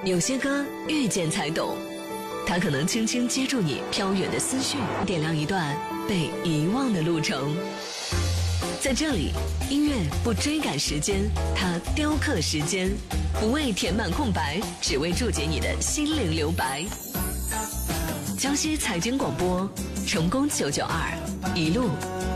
有些歌遇见才懂，它可能轻轻接住你飘远的思绪，点亮一段被遗忘的路程。在这里，音乐不追赶时间，它雕刻时间，不为填满空白，只为注解你的心灵留白。江西财经广播，成功992，一路